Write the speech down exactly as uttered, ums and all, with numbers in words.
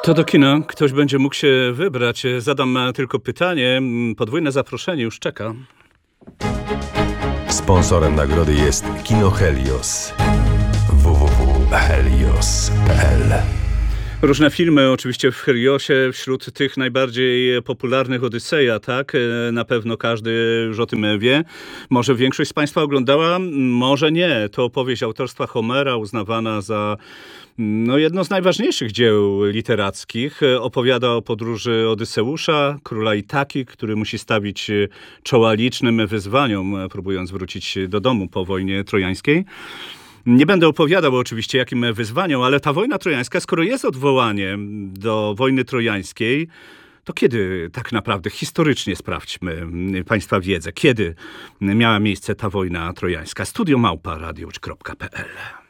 To do kina ktoś będzie mógł się wybrać. Zadam tylko pytanie. Podwójne zaproszenie już czeka. Sponsorem nagrody jest Kino Helios. w w w kropka helios kropka p l. Różne filmy oczywiście w Heliosie, wśród tych najbardziej popularnych Odyseja, tak? Na pewno każdy już o tym wie. Może większość z Państwa oglądała, może nie. To opowieść autorstwa Homera, uznawana za no, jedno z najważniejszych dzieł literackich. Opowiada o podróży Odyseusza, króla Itaki, który musi stawić czoła licznym wyzwaniom, próbując wrócić do domu po wojnie trojańskiej. Nie będę opowiadał oczywiście jakim wyzwaniom, ale ta wojna trojańska, skoro jest odwołaniem do wojny trojańskiej, to kiedy tak naprawdę, historycznie sprawdźmy Państwa wiedzę, kiedy miała miejsce ta wojna trojańska? Studio małpa radiowcz kropka p l.